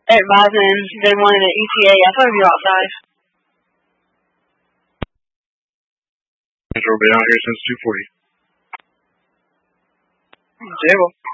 advising they wanted an ETA. I thought it'd be about 5. We've been out here since 2:40. Jiggle.